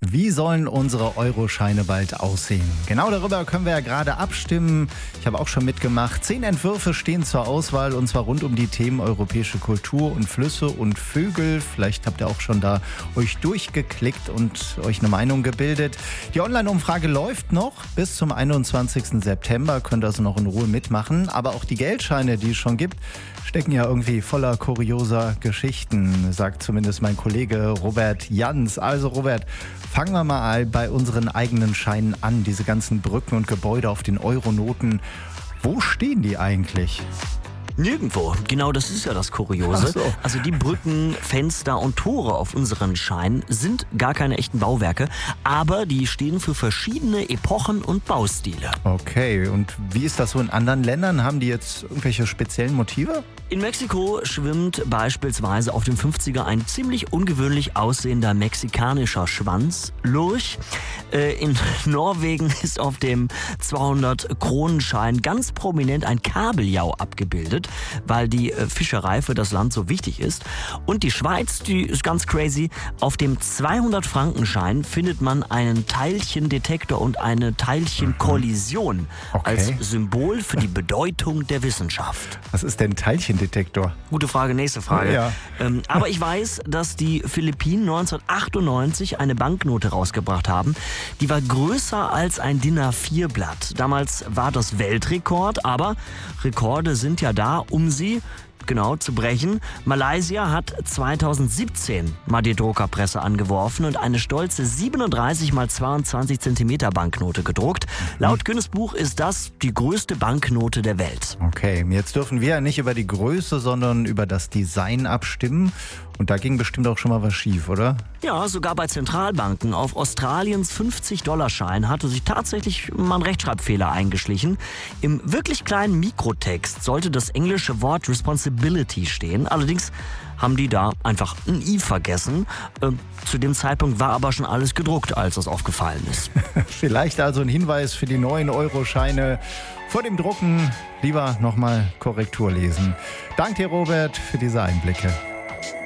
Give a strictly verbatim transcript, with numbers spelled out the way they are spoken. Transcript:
Wie sollen unsere Euroscheine bald aussehen? Genau darüber können wir ja gerade abstimmen. Ich habe auch schon mitgemacht. Zehn Entwürfe stehen zur Auswahl und zwar rund um die Themen europäische Kultur und Flüsse und Vögel. Vielleicht habt ihr auch schon da euch durchgeklickt und euch eine Meinung gebildet. Die Online-Umfrage läuft noch bis zum einundzwanzigsten September. Könnt ihr also noch in Ruhe mitmachen. Aber auch die Geldscheine, die es schon gibt, stecken ja irgendwie voller kurioser Geschichten, sagt zumindest mein Kollege Robert Jans. Also Robert, fangen wir mal bei unseren eigenen Scheinen an. Diese ganzen Brücken und Gebäude auf den Euronoten. Wo stehen die eigentlich? Nirgendwo. Genau, das ist ja das Kuriose. Ach so. Also die Brücken, Fenster und Tore auf unseren Scheinen sind gar keine echten Bauwerke, aber die stehen für verschiedene Epochen und Baustile. Okay, und wie ist das so in anderen Ländern? Haben die jetzt irgendwelche speziellen Motive? In Mexiko schwimmt beispielsweise auf dem fünfziger ein ziemlich ungewöhnlich aussehender mexikanischer Schwanz, Lurch. Äh, in Norwegen ist auf dem zweihundert-Kronenschein ganz prominent ein Kabeljau abgebildet, weil die äh, Fischerei für das Land so wichtig ist. Und die Schweiz, die ist ganz crazy. Auf dem zweihundert-Frankenschein findet man einen Teilchendetektor und eine Teilchenkollision Okay. als Symbol für die Bedeutung der Wissenschaft. Was ist denn Teilchendetektor? Gute Frage, nächste Frage. Ja. Ähm, aber ich weiß, dass die Philippinen neunzehnhundertachtundneunzig eine Banknote rausgebracht haben. Die war größer als ein D I N A vier Blatt. Damals war das Weltrekord, aber Rekorde sind ja da, um sie genau zu brechen. Malaysia hat zweitausendsiebzehn mal die Druckerpresse angeworfen und eine stolze siebenunddreißig mal zweiundzwanzig Zentimeter Banknote gedruckt. Laut Guinness Buch ist das die größte Banknote der Welt. Okay, jetzt dürfen wir ja nicht über die Größe, sondern über das Design abstimmen. Und da ging bestimmt auch schon mal was schief, oder? Ja, sogar bei Zentralbanken. Auf Australiens fünfzig-Dollar-Schein hatte sich tatsächlich mal ein Rechtschreibfehler eingeschlichen. Im wirklich kleinen Mikrotext sollte das englische Wort Responsibility stehen. Allerdings haben die da einfach ein I vergessen. Äh, zu dem Zeitpunkt war aber schon alles gedruckt, als das aufgefallen ist. Vielleicht also ein Hinweis für die neuen Euroscheine. Vor dem Drucken lieber nochmal Korrektur lesen. Danke dir, Robert, für diese Einblicke.